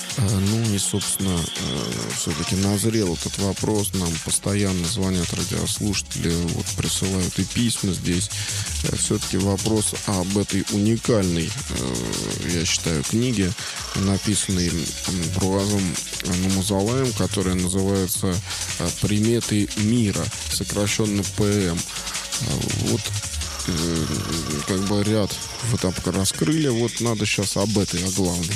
Ну и, собственно, все-таки назрел этот вопрос. Нам постоянно звонят радиослушатели, вот присылают и письма здесь. Все-таки вопрос об этой уникальной, я считаю, книге, написанной Амбруазом Намазалаем, которая называется «Приметы мира», сокращенно ПМ. Вот как бы ряд вы там раскрыли, вот надо сейчас об этой, о главной.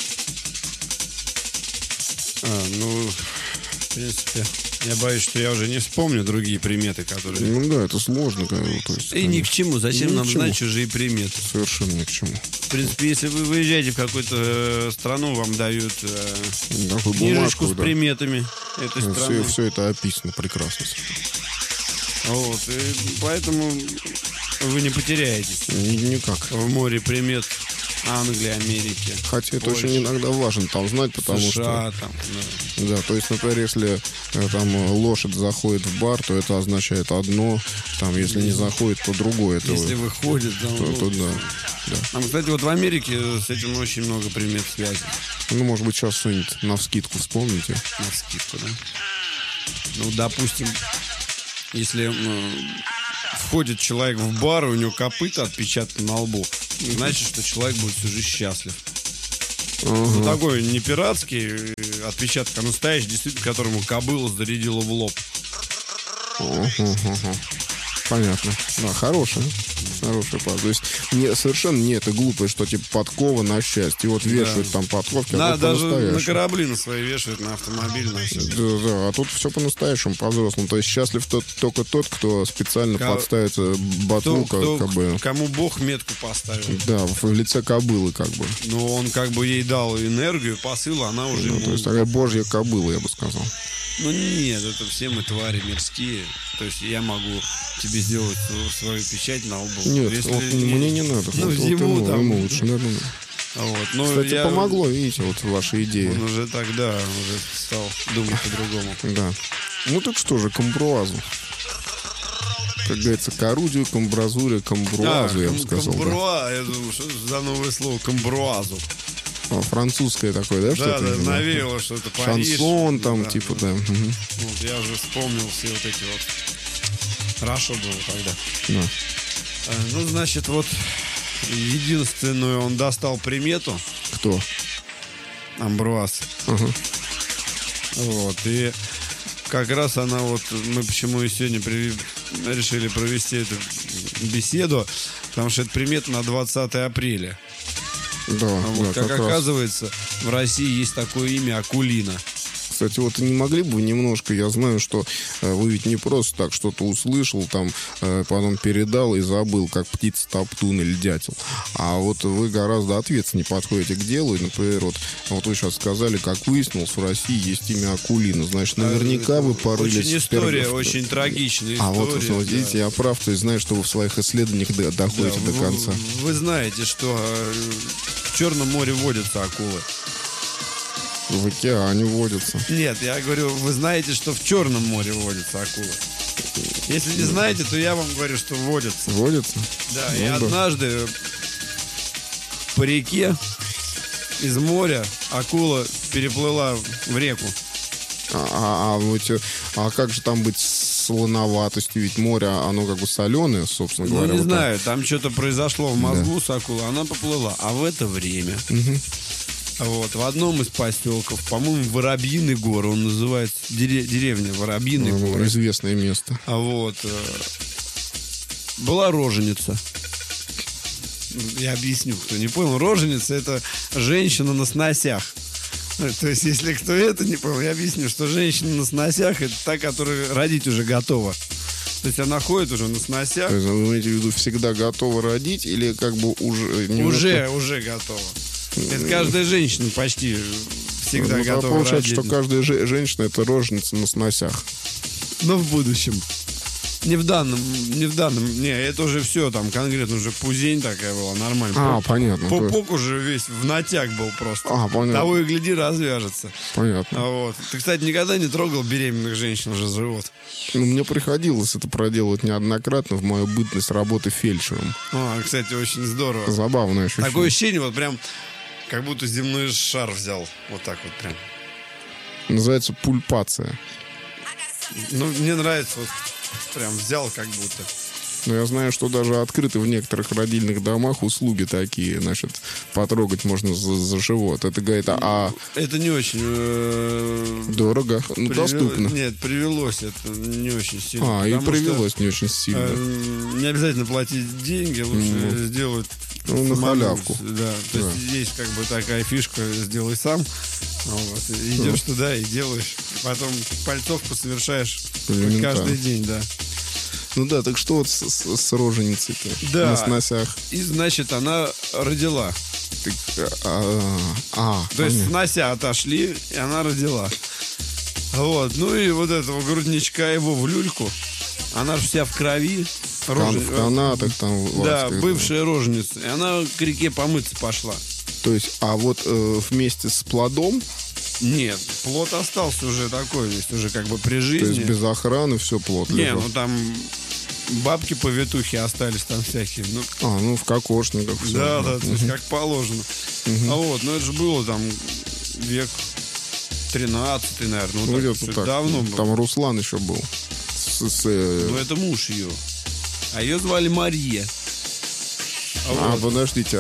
Ну, в принципе, я боюсь, что я уже не вспомню другие приметы, которые... Ну да, это сложно. То есть, И ни к чему. Зачем ни нам к чему. знать чужие приметы? Совершенно ни к чему. В принципе, если вы выезжаете в какую-то страну, вам дают Такую книжечку бумажку, с приметами этой страны. Все это описано прекрасно. Вот, и поэтому вы не потеряетесь Никак. в море примет Англии, Америки. Хотя это Польши, очень иногда важно там знать, потому США, что... там, Да, то есть, например, если там лошадь заходит в бар, то это означает одно. Там, если не заходит, то другое. Это если выходит, то да. Там, кстати, вот в Америке с этим очень много примет связи. Ну, может быть, сейчас что-нибудь навскидку вспомните. Навскидку, да? Ну, допустим, если входит человек в бар, и у него копыта отпечатано на лбу, значит, что человек будет всю жизнь счастлив. Ну, такой не пиратский отпечаток, а настоящий, действительно, которому кобыла зарядила в лоб. Понятно. Да, хорошая пара. То есть совершенно не это глупое, что типа подкова на счастье. И вот вешают там подковки, а тут даже на по-настоящему. корабли на свои вешают, на автомобиль, на все. Да, а тут все по-настоящему, по-взрослому. То есть счастлив только тот, кто специально подставит ботву, как бы... Кому Бог метку поставил. Да, в лице кобылы, как бы. Но он как бы ей дал энергию, посыл, она уже ему... То есть такая божья кобыла, я бы сказал. Ну нет, это все мы твари мирские. То есть я могу тебе сделать свою печать на лбу. Нет, если вот мне не надо. Ну, вот ему лучше. Да. Вот. Но Кстати, помогло, видите, вот ваши идеи. Он уже тогда уже стал думать по-другому. Да. Ну так что же, к амбруазу. Как говорится, к орудию, к амбразуре, к амбруазу, я бы сказал. Камбруа, я думаю, что за новое слово камбруазу. Французское такое, да? Да, что-то? да, навеяло что-то Париж. Шансон там, да, типа, да. да. Вот, я уже вспомнил все вот эти вот. Хорошо было тогда. Да. Ну, значит, вот единственную он достал примету. Кто? Амбруаз. Ага. Вот, и как раз она вот, мы почему и сегодня решили провести эту беседу, потому что это примета на 20 апреля. Да, Вот, да, как как раз. оказывается, в России есть такое имя Акулина. Кстати, вот не могли бы немножко, я знаю, что вы ведь не просто так что-то услышал, там, потом передал и забыл, как птица, топтун или дятел. А вот вы гораздо ответственнее подходите к делу. И, например, вот вы сейчас сказали, как выяснилось, в России есть имя Акулина. Значит, наверняка вы порылись... Очень история, очень трагичная история. А вот, видите, я прав, то есть знаю, что вы в своих исследованиях доходите до конца. Вы знаете, что в Черном море водятся акулы. В океане водятся. Нет, я говорю, вы знаете, что в Черном море водятся акулы. Если не знаете, то я вам говорю, что водятся. Водятся? Да, Ну, и да. однажды по реке из моря акула переплыла в реку. А как же там быть с солоноватостью? Ведь море, оно как бы соленое, собственно Ну, говоря. не вот знаю, там что-то произошло в мозгу с акулой, она поплыла. А в это время вот, в одном из поселков, по-моему, Воробьиные горы, он называется, деревня Воробьиные горы. Известное место. А вот была роженица. Я объясню, кто не понял. Роженица — это женщина на сносях. То есть, если кто это не понял, я объясню, что женщина на сносях — это та, которая родить уже готова. То есть она ходит уже на сносях. То есть, вы имеете в виду, всегда готова родить или как бы уже... Уже готова. Это каждая женщина почти всегда Ну, готова получается, родить. что каждая женщина — это роженица на сносях. Но в будущем. Не в данном. Не, это уже все, там конкретно уже пузень такая была, нормально. Понятно. Пупок уже весь в натяг был просто. Понятно. Того и гляди, развяжется. Понятно. Вот. Ты, кстати, никогда не трогал беременных женщин уже живот? Ну, мне приходилось это проделывать неоднократно в мою бытность работы фельдшером. Кстати, очень здорово. Забавное ощущение. Такое ощущение, вот прям Как будто земной шар взял. Вот так вот прям. Называется пульпация. Ну, мне нравится, вот прям взял как будто. Но я знаю, что даже открыты в некоторых родильных домах услуги такие, значит, потрогать можно за живот. Это говорит, Это не очень... дорого, доступно. Нет, привелось это не очень сильно. И привелось не очень сильно. Не обязательно платить деньги, лучше сделать... на халявку. Да, то есть есть как бы такая фишка, сделай сам. Вот, идешь туда и делаешь. Потом пальцовку совершаешь каждый день, да. Ну да, так что вот с роженицей-то да. на сносях? И, значит, она родила. То есть снося отошли, и она родила. Вот, ну и вот этого грудничка его в люльку. Она же вся в крови. В канатах там. Да, бывшая роженица. И она к реке помыться пошла. То есть, а вот вместе с плодом? Нет, плод остался уже такой, то есть уже как бы при жизни. То есть без охраны все плод лежал? Не, ну там бабки-повитухи остались там всякие. Ну в кокошниках все. Да, то есть как положено. Ну это же было там век 13-й, наверное. Ну так, давно было. Там Руслан еще был. Ну это муж ее. А ее звали Мария. Подождите,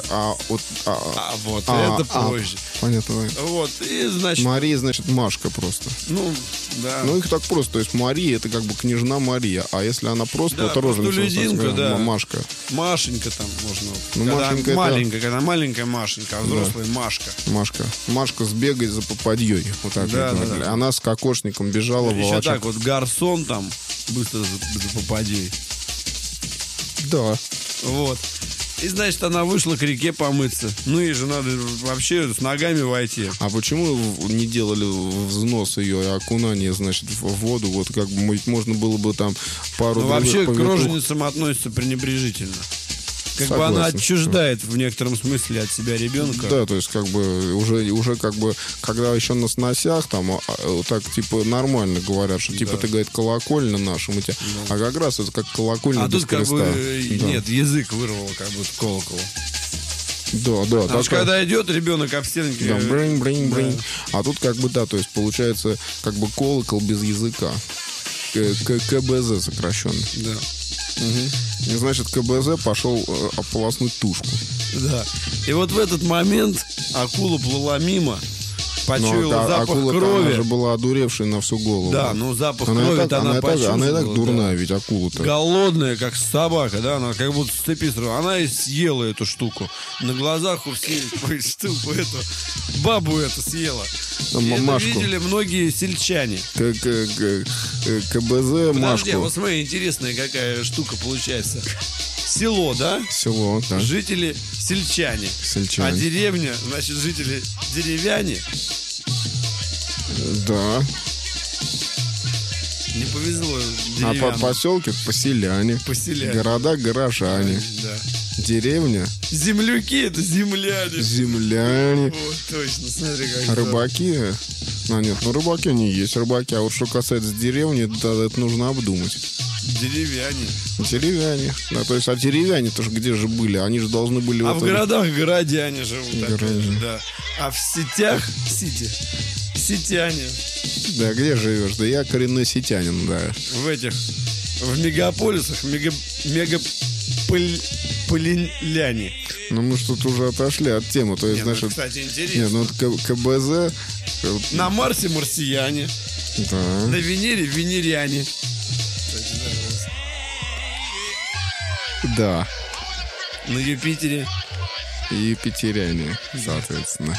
это позже. Понятно. Вот, и значит... Мария, значит, Машка просто. Ну, да. Ну, их так просто. То есть Мария, это как бы княжна Мария. А если она просто, да, это роженица, да. Машка. Машенька там можно. Ну, Машенька маленькая, когда маленькая Машенька, а взрослая Машка. Машка сбегает за попадьей. Вот так да. Она с кокошником бежала в еще так вот, гарсон там быстро за попадей. Да. Вот. И, значит, она вышла к реке помыться. Ну, ей же надо вообще с ногами войти. А почему не делали взнос ее и окунание, значит, в воду? Вот как бы можно было бы там пару... Ну, вообще к роженицам относятся пренебрежительно. Как Согласен, бы она отчуждает в некотором смысле от себя ребенка. Да, то есть как бы уже как бы, когда еще на сносях там так типа нормально говорят, что типа ты, говорит, колокольня наша, мы тебя... А как раз это как колокольня без креста. Как бы, нет, язык вырвало как будто колокол. Да. А когда идет ребенок об стенке... Да, бринь. А тут как бы, да, то есть получается как бы колокол без языка. КБЗ сокращенно. Да. И, значит, КБЗ пошел ополоснуть тушку. Да. И вот в этот момент акула плыла мимо, почуяла запах крови. Она же была одуревшая на всю голову. Да, ну запах крови-то она почувствовала. Она и так дурная, ведь акула-то. Голодная, как собака, да, она как будто с цепи сразу. Она и съела эту штуку. На глазах у всех штуку эту, бабу эту съела. Это видели многие сельчане. КБЗ Машку. Подожди, вот смотри, интересная какая штука получается. Село, да? Село, да. Жители сельчане. А деревня, значит, жители деревяне. Да. Не повезло деревянам. А поселки поселяне. Города горожане. Да. Деревня. Земляки — это земляне. Земляне. Вот, точно, смотри, как. Рыбаки. Нет, рыбаки они есть, рыбаки. А вот что касается деревни, это нужно обдумать. Деревяне. Да, то есть, а деревяне-то же где же были? Они же должны были... в городах городяне живут. Да. А в сетях сетяне. Да, где живешь? Да я коренной сетянин, да. В мегаполисах мегаполиляне. Ну, мы же тут уже отошли от темы. То есть, значит, кстати, интересно. КБЗ... На Марсе марсияне. Да. На Венере венеряне. Да. На Юпитере юпитеряне, соответственно.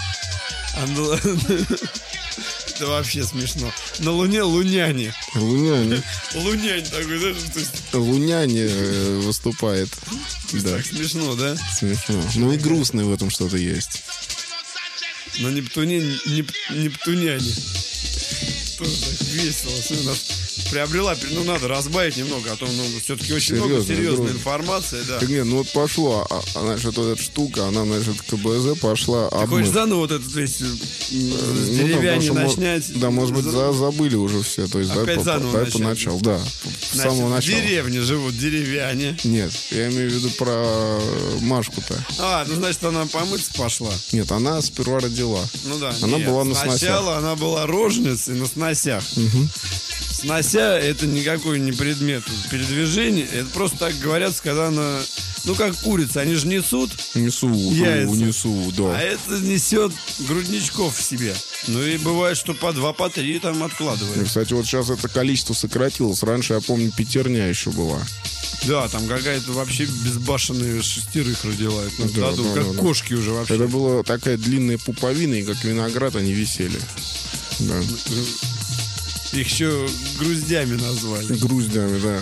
Это вообще смешно. На Луне луняне. Лунянь такой, знаешь, то есть... Луняне выступает. Да. Так смешно, да? Смешно. Ну и грустно в этом что-то есть. На Нептуне Нептуняне. Тоже так весело. Приобрела, надо разбавить немного, а то все-таки очень много серьезной информации, да. Так нет, вот пошло, значит, вот эта штука, она, значит, КБЗ пошла. Ты хочешь заново вот этот весь деревяней начнять. Да, может быть, забыли уже все. То есть, опять заново поначалу, да. С самого начала. В деревне живут деревяне. Нет, я имею в виду про Машку-то. Значит, она помыться пошла. Нет, она сперва родила. Ну да. Она была на сносях. Сначала она была рожницей на сносях. Угу. Снося — это никакой не предмет передвижения. Это просто так говорят, когда она... Ну, как курица, они же несут яйца. Несу, да. А это несет грудничков в себе. Ну и бывает, что по 2, по 3 там откладывают. И, кстати, вот сейчас это количество сократилось. Раньше, я помню, 5 еще была. Да, там какая-то вообще безбашенная 6 родила. Как кошки уже вообще. Это была такая длинная пуповина, и как виноград они висели. Да. Их еще груздями назвали. Груздями, да.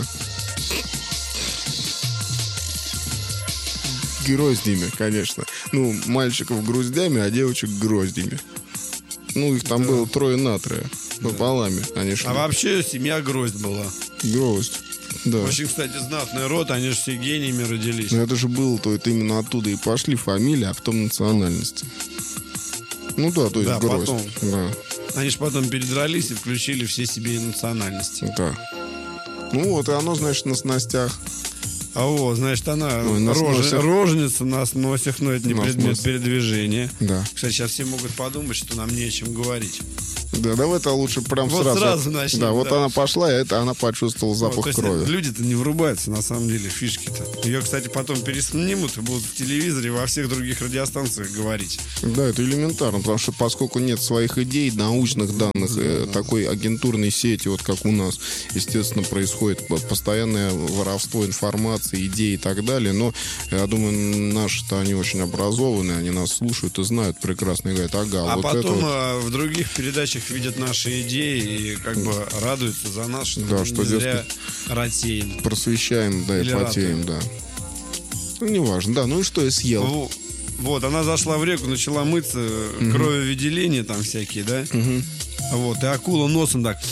Гроздями, конечно. Ну, мальчиков груздями, а девочек гроздями. Ну, их там было 3 пополами. Они шли. А вообще семья Гроздь была. Гроздь, да. Очень, кстати, знатный род, они же все гениями родились. Ну, это же было, то это именно оттуда и пошли фамилии, а потом национальности. Ну да, то есть Гроздь. Потом. Да. Они же потом передрались и включили все себе национальности. Да. Ну вот, и оно, значит, на снастях. Значит, она на рожница на сносях, но это не предмет передвижения. Да. Кстати, сейчас все могут подумать, что нам не о чем говорить. Да, давай-то лучше прям сразу начнем. Да, вот она пошла, и она почувствовала запах крови. Люди-то не врубаются, на самом деле, фишки-то. Ее, кстати, потом переснимут и будут в телевизоре, во всех других радиостанциях говорить. Да, это элементарно, потому что поскольку нет своих идей, научных данных, такой агентурной сети, вот как у нас, естественно, происходит постоянное воровство информации, идей и так далее. Но я думаю, наши-то они очень образованные, они нас слушают и знают прекрасно, и говорят, ага, вот потом это в других передачах видят наши идеи и как бы радуются за нас, что да, мы что, не зря ратеем. Просвещаем, да, и потеем, да. Ну, неважно, да, ну и что я съел? Вот, она зашла в реку, начала мыться, крововыделения там всякие, да? Вот, и акула носом так...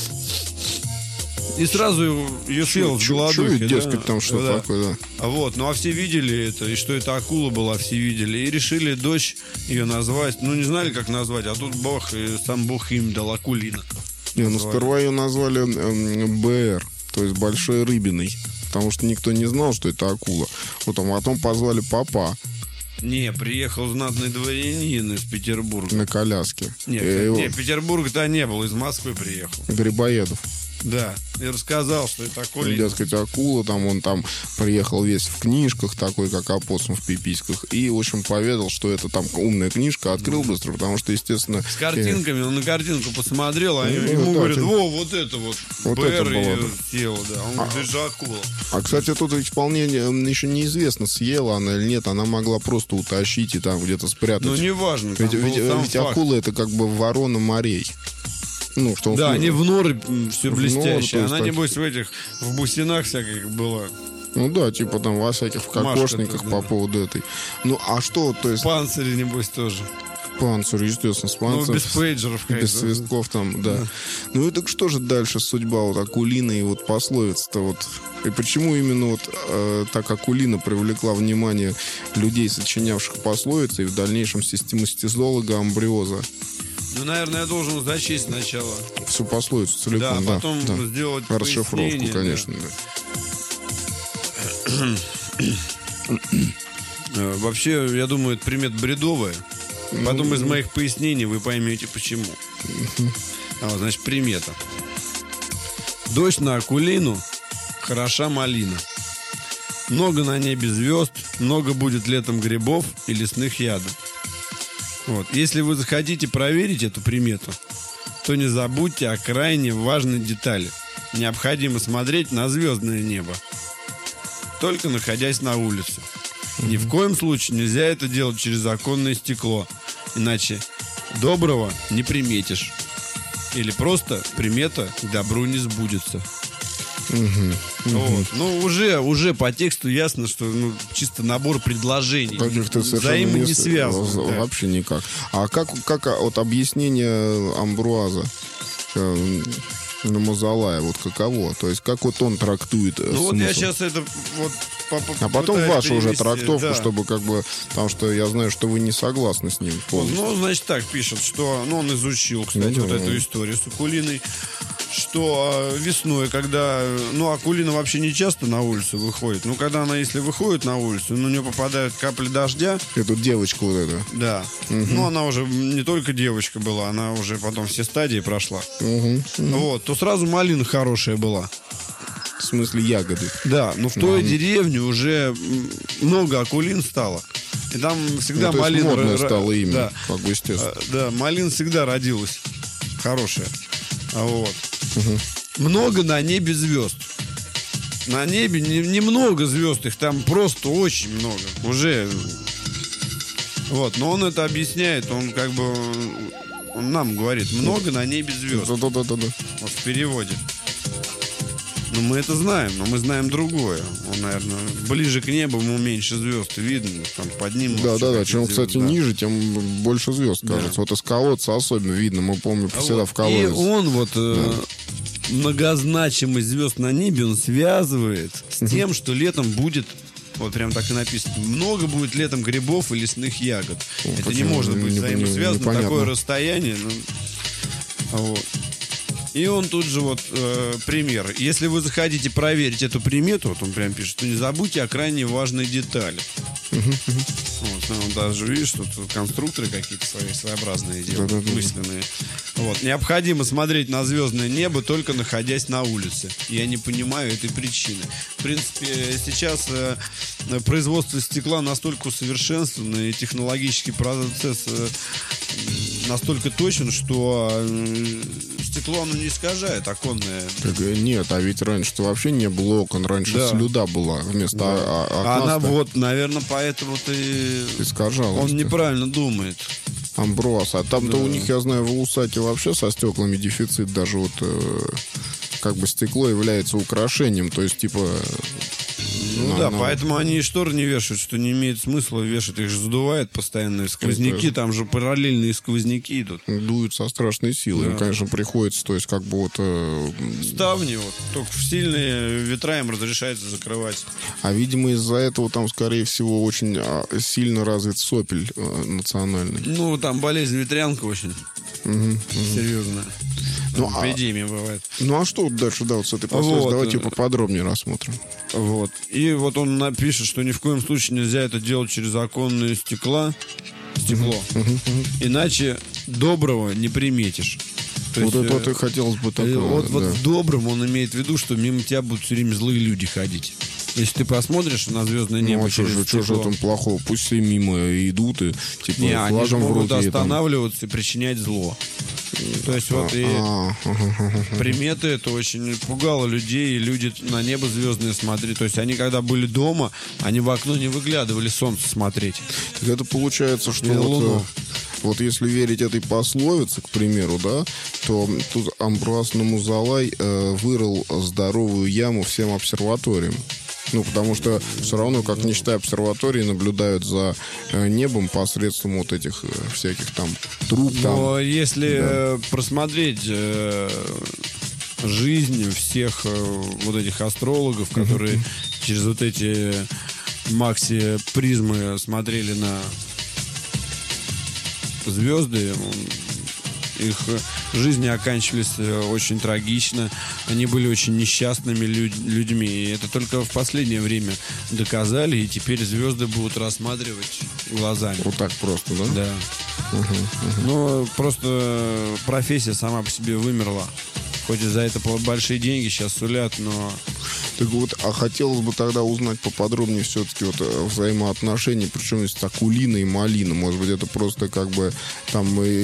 И сразу ее съел в голодухе. Дескать, там что такое, да. Вот, ну а все видели это, и что это акула была, все видели. И решили дочь ее назвать. Ну, не знали, как назвать, а тут Бог, и сам Бог им дал Акулина. Не, ну сперва ее назвали БР, то есть Большой Рыбиной. Потому что никто не знал, что это акула. Вот, а потом позвали Папа. Не, приехал знатный дворянин из Петербурга. На коляске. Не, Петербурга-то не был, из Москвы приехал. Грибоедов. Да, и рассказал, что это акула. Дескать, акула, там он там приехал весь в книжках, такой, как опоссум в пиписьках, и, в общем, поведал, что это там умная книжка, открыл быстро, потому что, естественно... С картинками, он на картинку посмотрел, а ему говорят, вот это вот БР ее съела, да. Он говорит, это же акула. А, кстати, тут ведь вполне еще неизвестно, съела она или нет, она могла просто утащить и там где-то спрятать. Ну, неважно. Ведь акула это как бы ворона морей. Ну, что да, они в норы все блестящие. Она, небось, в бусинах всяких была. Ну да, типа там во всяких в кокошниках по поводу этой. Ну, а что, то есть... Панцири, небось, тоже. Панцирь, естественно, с панцирем. Ну, без пейджеров. Без свистков там, да. Ну и так что же дальше судьба вот Акулины и вот пословица-то вот... И почему именно вот так Акулина привлекла внимание людей, сочинявших пословицы, и в дальнейшем систематизолога Амбриоза? Ну, наверное, я должен зачесть сначала. Всю пословицу целиком, да. Потом сделать расшифровку, конечно, да. Вообще, я думаю, это примета бредовая. Потом из моих пояснений вы поймете, почему. Значит, примета. Дождь на Акулину, хороша малина. Много на небе звезд, много будет летом грибов и лесных ядов. Вот. Если вы захотите проверить эту примету, то не забудьте о крайне важной детали. Необходимо смотреть на звездное небо, только находясь на улице. Ни в коем случае нельзя это делать через оконное стекло, иначе доброго не приметишь. Или просто примета к добру не сбудется. Вот. Ну, уже по тексту ясно, что чисто набор предложений. Взаимно не связано. Вообще никак. А как вот объяснение Амбруаза? на Мазалая, вот каково? То есть как вот он трактует Ну вот я смысл? сейчас это вот А потом пытаюсь вашу уже перевести, трактовку, да. чтобы как бы... Потому что я знаю, что вы не согласны с ним полностью. Ну, значит, так пишет, что... Ну, он изучил, кстати, Ну, вот да. эту историю с Акулиной, что весной, когда... Ну, Акулина вообще не часто на улицу выходит. Ну, когда она, если выходит на улицу, на нее попадают капли дождя, Эту девочку вот эту. да. Ну, она уже не только девочка была, она уже потом все стадии прошла. Вот, то сразу малина хорошая была. В смысле ягоды. Да, но в той деревне уже много акулин стало. И там всегда Ну, то есть малина... модное стало имя, Да. как бы естественно. Да, малина всегда родилась хорошая. Вот. Много на небе звезд. На небе немного звезд, их там просто очень много. Уже. Вот, но он это объясняет, он как бы... Он нам говорит, много на небе звезд. Да-да-да-да. Вот в переводе. Ну, мы это знаем, но мы знаем другое. Он, наверное, ближе к небу, ему меньше звезд видно. Там под ним... Да-да-да, чем, кстати, да. ниже, тем больше звезд, кажется. Вот из колодца особенно видно, мы помним всегда в И колодец. он вот многозначимость звезд на небе он связывает с тем, что летом будет, вот прям так и написано, много будет летом грибов и лесных ягод. Ну, Это не почему? может быть взаимосвязано, Непонятно. такое расстояние. Вот. И он тут же вот пример. Если вы захотите проверить эту примету, вот он прям пишет, то не забудьте о крайне важной детали. Вот, он даже, видишь, тут конструкторы какие-то своеобразные делают, Да-да-да. мысленные. Вот. Необходимо смотреть на звездное небо, только находясь на улице. Я не понимаю этой причины. В принципе, сейчас производство стекла настолько усовершенствовано, и технологический процесс настолько точен, что стекло оно не искажает оконное. Нет, а ведь раньше-то вообще не было окон, раньше Да. слюда была вместо окна. Она вот, наверное, поэтому-то искажалась. он неправильно думает. Амброс. А там-то у них, я знаю, в Улусате вообще со стеклами дефицит. Даже вот как бы стекло является украшением. То есть, типа... Ну да, поэтому они и шторы не вешают, что не имеет смысла вешать. Их же задувает постоянно. Сквозняки, там же параллельные сквозняки идут. Дуют со страшной силой. Да. Им, конечно, приходится, то есть, как бы вот... Ставни вот, только в сильные ветра им разрешается закрывать. А, видимо, из-за этого там, скорее всего, очень сильно развит сопель национальный. Ну, там болезнь ветрянка очень серьезная. Ну, Эпидемия бывает. Ну, а что дальше, да, вот с этой последствией? Вот. Давайте ее поподробнее рассмотрим. Вот. И вот он напишет, что ни в коем случае нельзя это делать через оконные стекло. Иначе доброго не приметишь. То Вот есть, это вот и хотелось бы такого. вот да. в добром он имеет в виду, что мимо тебя будут все время злые люди ходить. Если ты посмотришь на звездное небо Ну, а что через же стекло, там плохого? Пусть все мимо идут и, типа, не, они же флагом в могут руки. и там. останавливаться и причинять зло. То есть вот и приметы это очень пугало людей, и люди на небо звездное смотрели. То есть они, когда были дома, они в окно не выглядывали солнце смотреть. Так это получается, что Или луну. вот если верить этой пословице, к примеру, да, то тут Амбруаз Намузалай вырыл здоровую яму всем обсерваториям. Ну, потому что все равно, как не считая обсерватории, наблюдают за небом посредством вот этих всяких там труб. Но Там. если просмотреть жизнь всех вот этих астрологов, которые через вот эти макси-призмы смотрели на звезды, их жизни оканчивались очень трагично. Они были очень несчастными людьми. И это только в последнее время доказали. И теперь звезды будут рассматривать глазами. Вот так просто, да? Да. Ну, просто профессия сама по себе вымерла. Хоть и за это большие деньги сейчас сулят, но... Так вот, а хотелось бы тогда узнать поподробнее все-таки вот взаимоотношения, причем есть Акулина и Малина. Может быть, это просто как бы там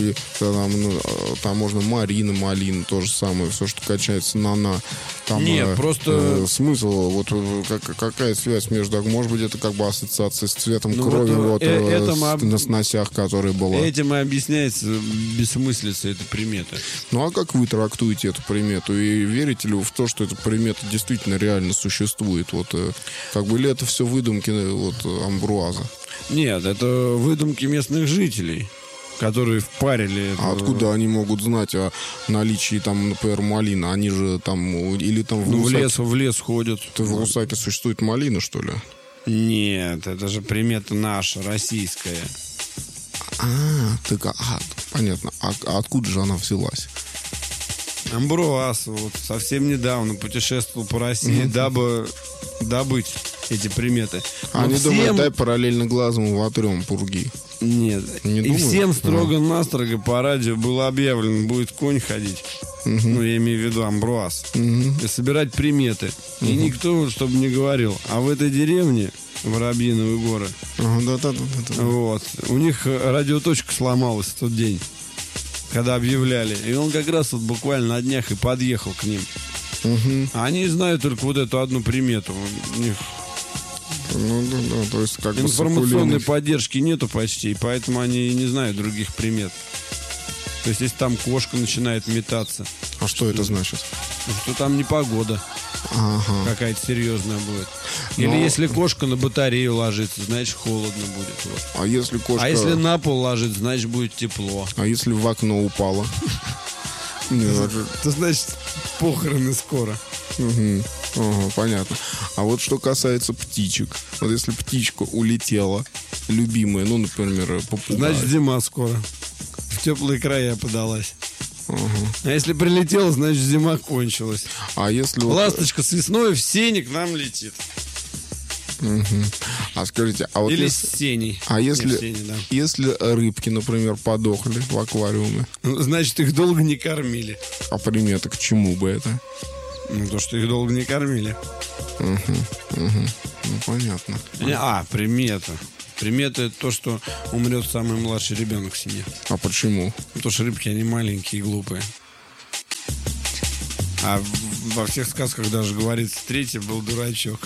можно Марина, Малина, то же самое, все, что качается на. Там, Нет, просто... смысл, вот какая связь между... Может быть, это как бы ассоциация с цветом Ну, крови вот, на сносях, которая была. Этим и объясняется бессмыслица этой приметы. Ну, а как вы трактуете эту примету? И верите ли вы в то, что эта примета действительно реально существует? Вот, как бы, или это все выдумки вот, Амбруаза? Нет, это выдумки местных жителей. которые впарили. А откуда они могут знать о наличии там, например, малины? Они же там или там в лес ходят. В Лусаке существует малина, что ли? Нет, это же примета наша, российская. Понятно. А откуда же она взялась? Амбруаз вот совсем недавно путешествовал по России, дабы добыть эти приметы. Они думают, дай параллельно глазом вотрем пурги. Нет. Не и думают? всем строго-настрого по радио было объявлено, будет конь ходить. Ну, я имею в виду амбруаз. И собирать приметы. И никто, чтобы не говорил. А в этой деревне, Воробьиновы горы, Да. вот, у них радиоточка сломалась в тот день, когда объявляли. И он как раз вот буквально на днях и подъехал к ним. А они знают только вот эту одну примету. У них то есть как бы информационной поддержки нету почти, и поэтому они и не знают других примет. То есть, если там кошка начинает метаться. А что это значит? Что там непогода какая-то серьезная будет. Или если кошка на батарею ложится, значит холодно будет. Вот. А если кошка... А если на пол ложится, значит будет тепло. А если в окно упала? Это значит похороны скоро. Понятно. А вот что касается птичек. Вот если птичка улетела, любимая, ну, например, попугай. Значит зима скоро. В теплые края подалась. А если прилетела, значит зима кончилась. А если ласточка с весной в сене к нам летит. А скажите, а вот или с сеней. А если, если рыбки, например, подохли в аквариуме? Значит, их долго не кормили. А примета к чему бы это? Ну, то, что их долго не кормили. Ну, понятно. Примета. Примета — это то, что умрет самый младший ребенок в семье. А почему? Потому что рыбки, они маленькие и глупые. А во всех сказках даже говорится, третий был дурачок.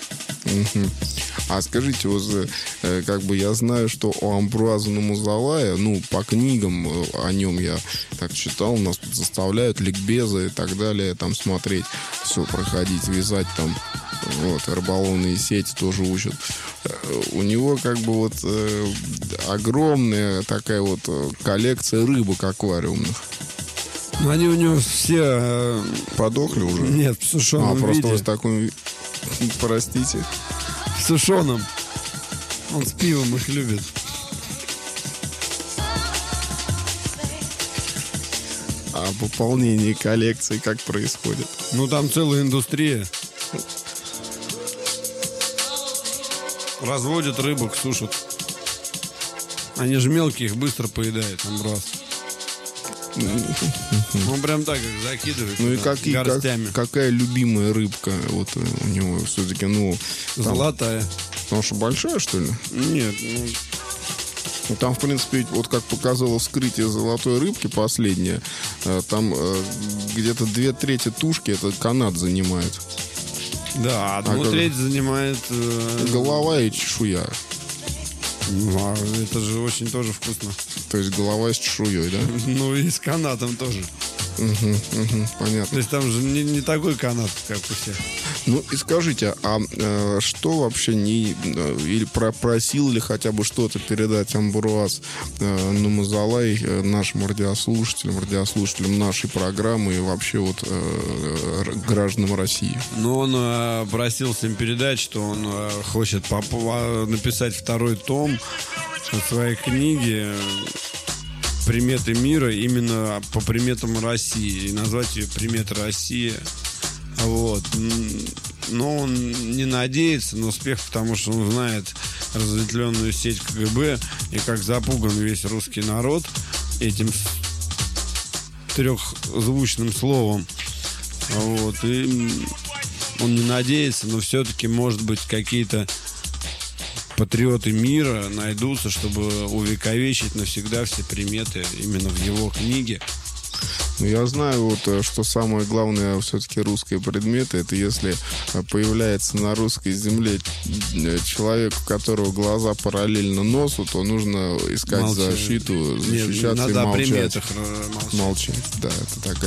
А скажите, вот, как бы я знаю, что у Амбруаза на Мазалая, ну, по книгам о нем я так читал, нас тут заставляют ликбезы и так далее, там смотреть, все проходить, вязать там, вот, рыболовные сети тоже учат. У него как бы вот огромная такая вот коллекция рыбок аквариумных. Ну, они у него все... подохли уже? Нет, в сушеном виде. Просто вот такой... Простите. В сушеном. Он с пивом их любит. А пополнение коллекции как происходит? Ну, там целая индустрия. Разводят рыбок, сушат. Они же мелкие, их быстро поедает амбруаз. Он прям так их закидывает. Ну и горстями. какая любимая рыбка вот у него все-таки, ну... Золотая. Потому что большая, что ли? Нет, ну, там, в принципе, вот как показало вскрытие золотой рыбки последнее, там где-то 2/3 тушки это канат занимает. Да, 1/3 занимает... голова и чешуя. Это же очень тоже вкусно. То есть голова с чешуей, да? Ну и с канатом тоже. Понятно. То есть там же не такой канат, как у всех. Ну и скажите, что вообще или просил ли хотя бы что-то передать Амбруаз Намазалай нашим радиослушателям нашей программы и вообще вот гражданам России? Ну, он просил всем передать, что он хочет написать 2-й том своей книги «Приметы мира» именно по приметам России. И назвать ее «Приметы России». Вот. Но он не надеется на успех, потому что он знает разветвленную сеть КГБ и как запуган весь русский народ этим трехзвучным словом. Вот. И он не надеется, но все-таки, может быть, какие-то патриоты мира найдутся, чтобы увековечить навсегда все приметы именно в его книге. Ну, я знаю, вот, что самое главное все-таки русские предметы, это если появляется на русской земле человек, у которого глаза параллельно носу, то нужно искать защиту, защищаться. Надо и молчать. о приметах молчать. Да, это такая